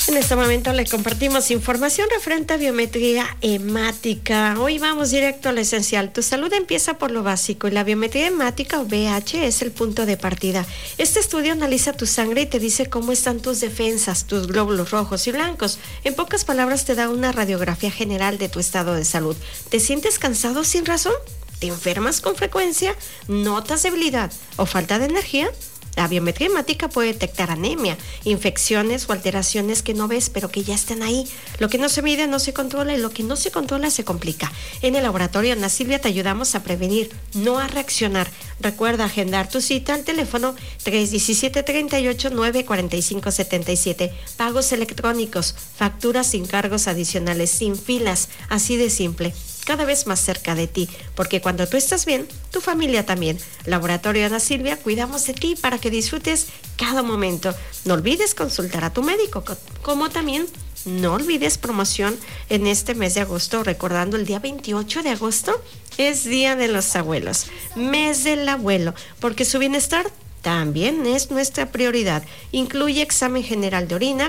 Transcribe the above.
En este momento le compartimos información referente a biometría hemática. Hoy vamos directo a lo esencial. Tu salud empieza por lo básico y la biometría hemática o BH es el punto de partida. Este estudio analiza tu sangre y te dice cómo están tus defensas, tus glóbulos rojos y blancos. En pocas palabras te da una radiografía general de tu estado de salud. ¿Te sientes cansado sin razón? ¿Te enfermas con frecuencia? ¿Notas debilidad o falta de energía? La biometría hemática puede detectar anemia, infecciones o alteraciones que no ves, pero que ya están ahí. Lo que no se mide no se controla y lo que no se controla se complica. En el laboratorio Ana Silvia te ayudamos a prevenir, no a reaccionar. Recuerda agendar tu cita al teléfono 317-38-945-77. Pagos electrónicos, facturas sin cargos adicionales, sin filas, así de simple. Cada vez más cerca de ti, porque cuando tú estás bien, tu familia también. Laboratorio Ana Silvia, cuidamos de ti para que disfrutes cada momento. No olvides consultar a tu médico, como también no olvides promoción en este mes de agosto, recordando el día 28 de agosto es Día de los Abuelos, mes del abuelo, porque su bienestar también es nuestra prioridad. Incluye examen general de orina,